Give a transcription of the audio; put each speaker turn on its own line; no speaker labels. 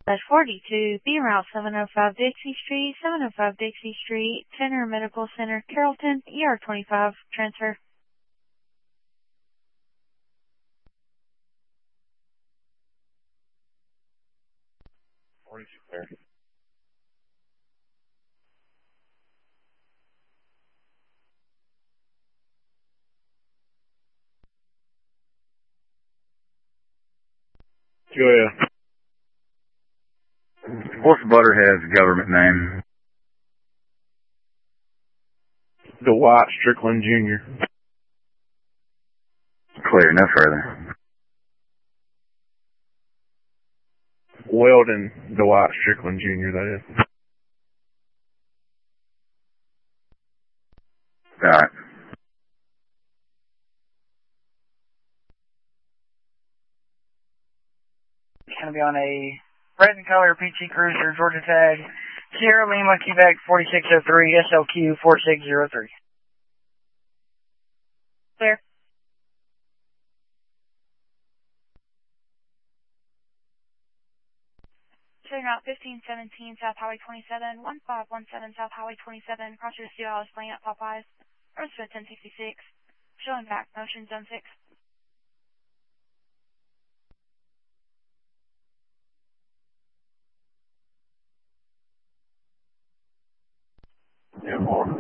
42, B Route 705 Dixie Street, 705 Dixie Street, Tenor Medical Center, Carrollton, ER 25, transfer.
42 clear. Julia.
What's Butterhead's government name?
Dwight Strickland Jr.
Clear, no further.
Weldon Dwight Strickland Jr., that is.
Alright.
It's going to be on a red and color PT Cruiser, Georgia tag, Sierra Lima, Quebec 4603, SLQ 4603.
Clear. Turn out 1517 South Highway 27, 1517 South Highway 27, cross your Steel Alice Lane at Popeyes, Roosevelt 1066, showing back, motion zone 6.
Yeah, 4.